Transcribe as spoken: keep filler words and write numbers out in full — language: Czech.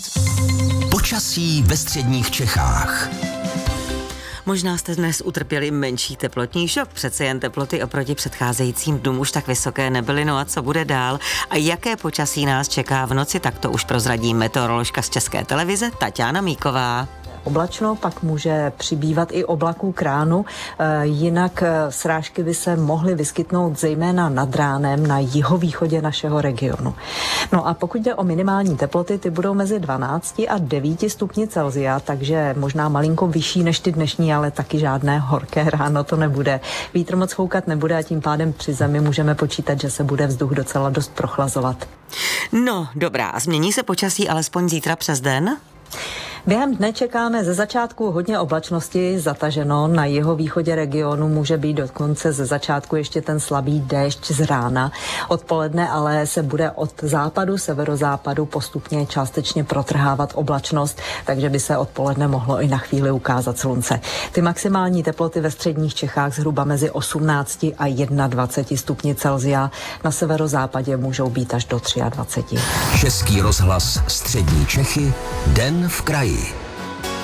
Počasí ve středních Čechách. Možná jste dnes utrpěli menší teplotní šok, přece jen teploty oproti předcházejícím dnům už tak vysoké nebyly, no a co bude dál a jaké počasí nás čeká v noci, tak to už prozradí meteoroložka z České televize Taťána Míková. Oblačno, pak může přibývat i oblaků k ránu, jinak srážky by se mohly vyskytnout zejména nad ránem na jihovýchodě našeho regionu. No a pokud jde o minimální teploty, ty budou mezi dvanácti a devíti stupni Celsia, takže možná malinko vyšší než ty dnešní, ale taky žádné horké ráno to nebude. Vítr moc foukat nebude a tím pádem při zemi můžeme počítat, že se bude vzduch docela dost prochlazovat. No, dobrá, a změní se počasí alespoň zítra přes den? Během dne čekáme ze začátku hodně oblačnosti, zataženo. Na jihovýchodě regionu může být dokonce ze začátku ještě ten slabý déšť z rána. Odpoledne ale se bude od západu, severozápadu postupně částečně protrhávat oblačnost, takže by se odpoledne mohlo i na chvíli ukázat slunce. Ty maximální teploty ve středních Čechách zhruba mezi osmnácti a dvaceti jedním stupni Celsia. Na severozápadě můžou být až do dvaceti tří. Český rozhlas Střední Čechy, den v kraji.